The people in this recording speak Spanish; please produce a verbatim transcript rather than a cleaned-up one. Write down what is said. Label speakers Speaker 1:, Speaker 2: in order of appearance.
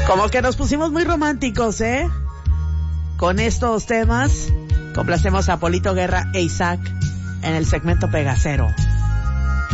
Speaker 1: Como que nos pusimos muy románticos, ¿eh? Con estos temas complacemos a Polito Guerra e Isaac en el segmento Pegacero.